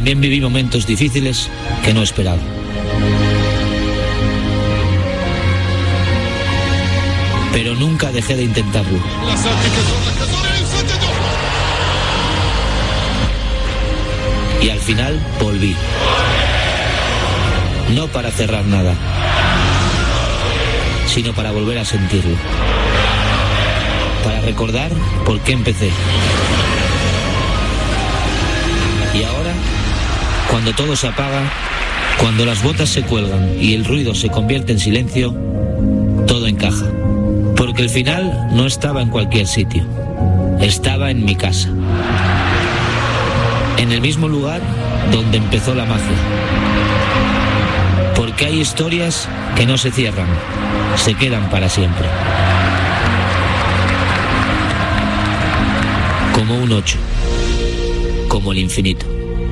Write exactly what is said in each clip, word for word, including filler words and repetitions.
también viví momentos difíciles que no esperaba. Pero nunca dejé de intentarlo. Y al final volví. No para cerrar nada, sino para volver a sentirlo. Para recordar por qué empecé. Y ahora, cuando todo se apaga, cuando las botas se cuelgan y el ruido se convierte en silencio, todo encaja. Porque el final no estaba en cualquier sitio. Estaba en mi casa. En el mismo lugar donde empezó la magia. Porque hay historias que no se cierran, se quedan para siempre. Como un ocho, como el infinito.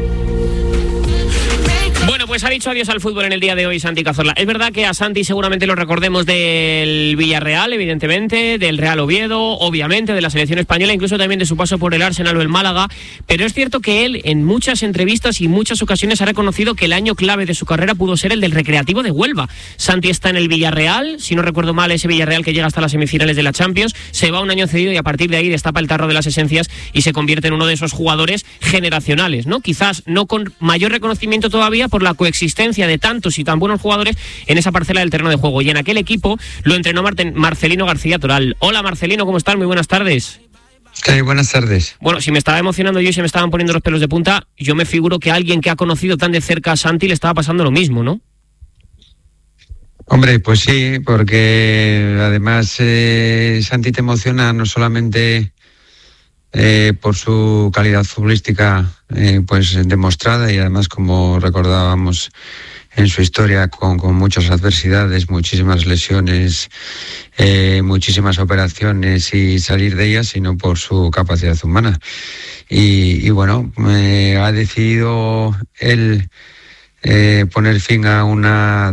Bueno, pues ha dicho adiós al fútbol en el día de hoy Santi Cazorla. Es verdad que a Santi seguramente lo recordemos del Villarreal, evidentemente, del Real Oviedo, obviamente, de la selección española, incluso también de su paso por el Arsenal o el Málaga, pero es cierto que él en muchas entrevistas y muchas ocasiones ha reconocido que el año clave de su carrera pudo ser el del Recreativo de Huelva. Santi está en el Villarreal, si no recuerdo mal, ese Villarreal que llega hasta las semifinales de la Champions, se va un año cedido y a partir de ahí destapa el tarro de las esencias y se convierte en uno de esos jugadores generacionales, ¿no? Quizás no con mayor reconocimiento todavía por la coexistencia de tantos y tan buenos jugadores en esa parcela del terreno de juego. Y en aquel equipo lo entrenó Marten, Marcelino García Toral. Hola Marcelino, ¿cómo estás? Muy buenas tardes. Sí, buenas tardes. Bueno, si me estaba emocionando yo y se me estaban poniendo los pelos de punta, yo me figuro que a alguien que ha conocido tan de cerca a Santi le estaba pasando lo mismo, ¿no? Hombre, pues sí, porque además eh, Santi te emociona no solamente eh, por su calidad futbolística eh, pues demostrada y además, como recordábamos en su historia, con, con muchas adversidades, muchísimas lesiones, eh, muchísimas operaciones y salir de ellas, sino por su capacidad humana. Y, y bueno, eh, ha decidido él eh, poner fin a una